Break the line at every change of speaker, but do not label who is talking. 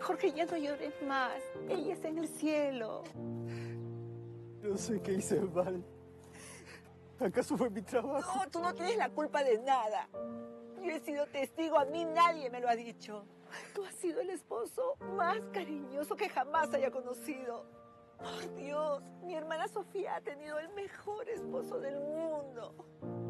Jorge, ya no llores más. Ella está en el cielo.
No sé qué hice mal. ¿Acaso fue mi trabajo?
No, tú no tienes la culpa de nada. Yo he sido testigo, a mí nadie me lo ha dicho. Tú has sido el esposo más cariñoso que jamás haya conocido. Por Dios, mi hermana Sofía ha tenido el mejor esposo del mundo.